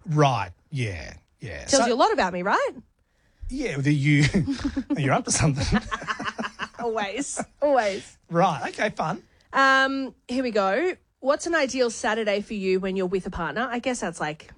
Right. Yeah. Yeah. Tells you a lot about me, right? Yeah, you're up to something. Always. Right. Okay, fun. Here we go. What's an ideal Saturday for you when you're with a partner? I guess that's like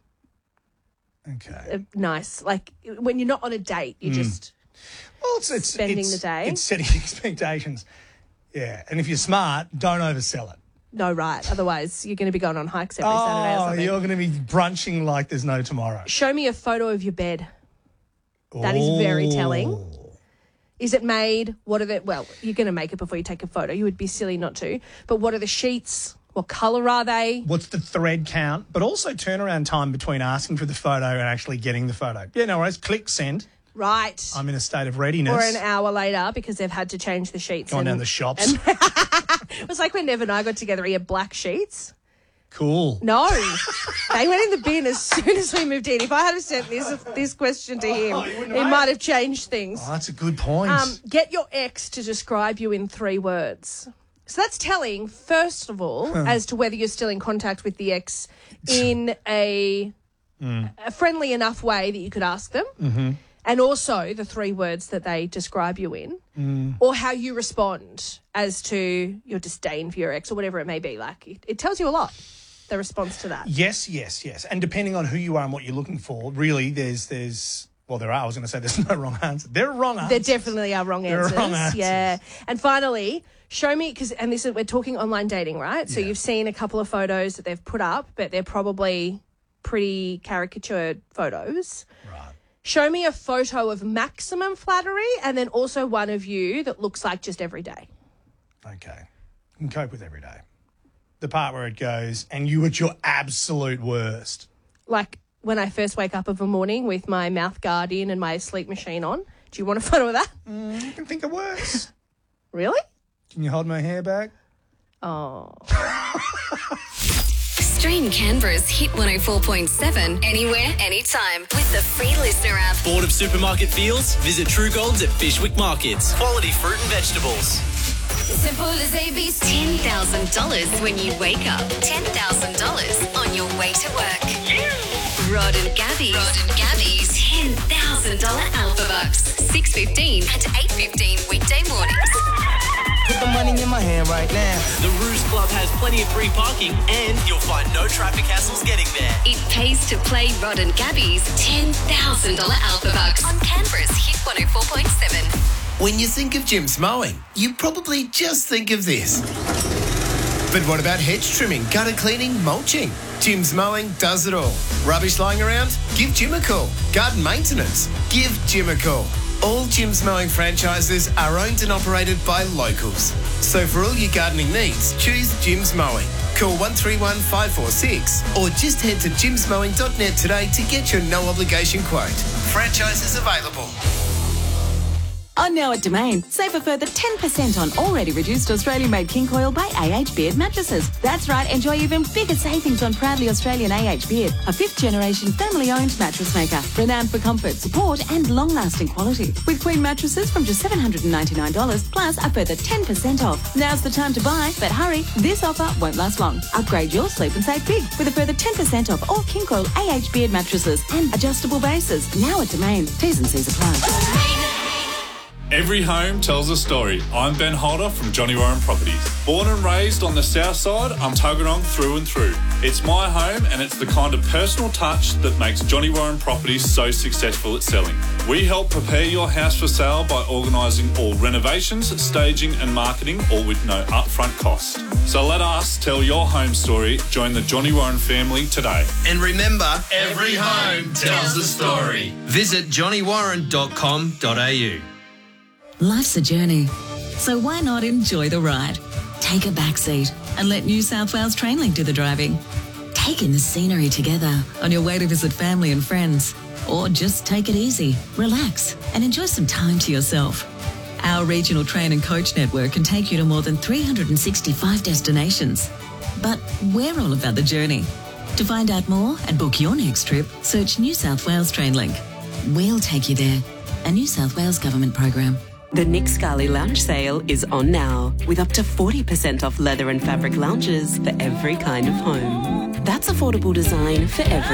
nice. Like when you're not on a date, you're just it's spending the day. It's setting expectations. Yeah, and if you're smart, don't oversell it. No, right. Otherwise, you're going to be going on hikes every Saturday or something. You're going to be brunching like there's no tomorrow. Show me a photo of your bed. That is very telling. Is it made? What are the... Well, you're going to make it before you take a photo. You would be silly not to. But what are the sheets? What colour are they? What's the thread count? But also turnaround time between asking for the photo and actually getting the photo. Yeah, no worries. Click send. Right. I'm in a state of readiness. Or an hour later because they've had to change the sheets. Gone down the shops. It was like when Nev and I got together, he had black sheets. Cool. No. They went in the bin as soon as we moved in. If I had sent this question to him, it might have changed things. Oh, that's a good point. Get your ex to describe you in 3 words. So that's telling, first of all, as to whether you're still in contact with the ex in a friendly enough way that you could ask them. Mm-hmm. And also the 3 words that they describe you in, or how you respond as to your disdain for your ex or whatever it may be. Like, it tells you a lot, the response to that. Yes. And depending on who you are and what you're looking for, really there's there are. I was going to say there's no wrong answer. There are wrong answers. There definitely are wrong answers. There are wrong answers. Yeah. And finally, show me, we're talking online dating, right? So you've seen a couple of photos that they've put up, but they're probably pretty caricatured photos. Right. Show me a photo of maximum flattery and then also one of you that looks like just every day. Okay. You can cope with every day. The part where it goes, and you at your absolute worst. Like when I first wake up of a morning with my mouth guard in and my sleep machine on. Do you want a photo of that? You can think of worse. Really? Can you hold my hair back? Oh. Stream Canberra's Hit 104.7 anywhere, anytime with the free Listener app. Bored of supermarket feels? Visit True Golds at Fishwick Markets. Quality fruit and vegetables. Simple as ABC. $10,000 when you wake up. $10,000 on your way to work. Rod and Gabby's $10,000 Alpha Bucks. 6:15 and 8:15 weekday mornings. Put the money in my hand right now. The Ruse Club has plenty of free parking and you'll find no traffic hassles getting there. It pays to play Rod and Gabby's $10,000 Alpha Bucks on Canberra's Hit 104.7. When you think of Jim's Mowing, you probably just think of this. But what about hedge trimming, gutter cleaning, mulching? Jim's Mowing does it all. Rubbish lying around? Give Jim a call. Garden maintenance? Give Jim a call. All Jim's Mowing franchises are owned and operated by locals. So for all your gardening needs, choose Jim's Mowing. Call 131 546 or just head to jimsmowing.net today to get your no obligation quote. Franchises available. On now at Domain, save a further 10% on already reduced Australian-made King Coil by AH Beard mattresses. That's right, enjoy even bigger savings on proudly Australian AH Beard, a 5th-generation family-owned mattress maker, renowned for comfort, support and long-lasting quality. With Queen mattresses from just $799 plus a further 10% off. Now's the time to buy, but hurry, this offer won't last long. Upgrade your sleep and save big with a further 10% off all King Coil AH Beard mattresses and adjustable bases. Now at Domain. T's and C's apply. Every home tells a story. I'm Ben Holder from Johnny Warren Properties. Born and raised on the south side, I'm Tuggeranong through and through. It's my home and it's the kind of personal touch that makes Johnny Warren Properties so successful at selling. We help prepare your house for sale by organising all renovations, staging and marketing, all with no upfront cost. So let us tell your home story. Join the Johnny Warren family today. And remember, every home tells a story. Visit johnnywarren.com.au. Life's a journey, so why not enjoy the ride? Take a back seat and let New South Wales Trainlink do the driving. Take in the scenery together on your way to visit family and friends. Or just take it easy, relax and enjoy some time to yourself. Our regional train and coach network can take you to more than 365 destinations. But we're all about the journey. To find out more and book your next trip, search New South Wales Trainlink. We'll take you there. A New South Wales government program. The Nick Scali Lounge Sale is on now, with up to 40% off leather and fabric lounges for every kind of home. That's affordable design for every